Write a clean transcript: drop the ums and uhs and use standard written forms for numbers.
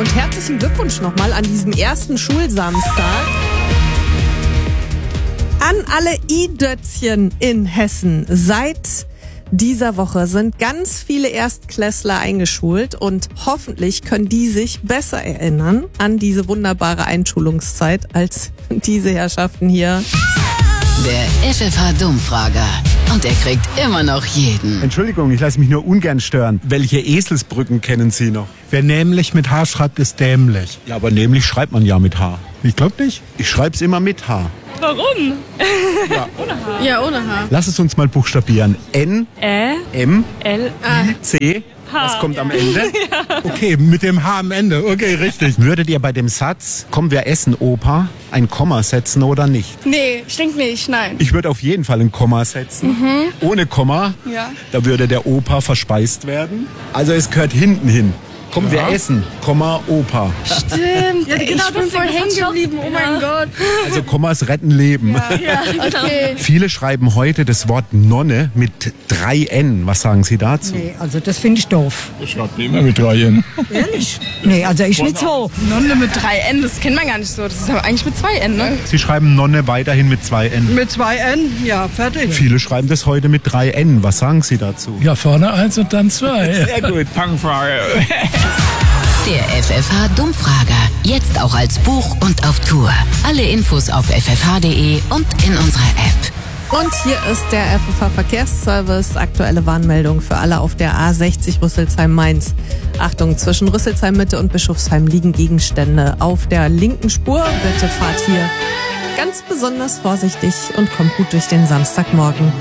Und herzlichen Glückwunsch nochmal an diesem ersten Schulsamstag. An alle I-Dötzchen in Hessen. Seit dieser Woche sind ganz viele Erstklässler eingeschult und hoffentlich können die sich besser erinnern an diese wunderbare Einschulungszeit als diese Herrschaften hier. Der FFH-Dummfrager. Und er kriegt immer noch jeden. Entschuldigung, ich lasse mich nur ungern stören. Welche Eselsbrücken kennen Sie noch? Wer nämlich mit H schreibt, ist dämlich. Ja, aber nämlich schreibt man ja mit H. Ich glaube nicht. Ich schreibe es immer mit H. Warum? Ja. Ohne H. Ja, ohne H. Lass es uns mal buchstabieren. N, M, L, C. Was kommt am Ende? Okay, mit dem H am Ende. Okay, richtig. Würdet ihr bei dem Satz, komm, wir essen, Opa, ein Komma setzen oder nicht? Nee, ich denke nicht, nein. Ich würde auf jeden Fall ein Komma setzen. Ohne Komma, Ja. da würde der Opa verspeist werden. Also es gehört hinten hin. Komm, wir essen, Komma, Opa. Stimmt. Ja, genau, ich bin voll hängen geblieben. Oh mein Gott. Also Kommas retten Leben. Ja, okay. Viele schreiben heute das Wort Nonne mit 3 N. Was sagen Sie dazu? Nee, also das finde ich doof. Ich schreibe immer mit 3 N. Ehrlich? Nee, also ich mit 2. Nonne mit 3 N, das kennt man gar nicht so. Das ist aber eigentlich mit 2 N, ne? Sie schreiben Nonne weiterhin mit 2 N. Mit 2 N? Ja, fertig. Viele schreiben das heute mit 3 N. Was sagen Sie dazu? Ja, vorne 1 und dann 2. Sehr gut. Fangfrage. Der FFH-Dummfrager. Jetzt auch als Buch und auf Tour. Alle Infos auf ffh.de und in unserer App. Und hier ist der FFH Verkehrsservice. Aktuelle Warnmeldung für alle auf der A60 Rüsselsheim-Mainz. Achtung, zwischen Rüsselsheim-Mitte und Bischofsheim liegen Gegenstände auf der linken Spur. Bitte fahrt hier ganz besonders vorsichtig und kommt gut durch den Samstagmorgen.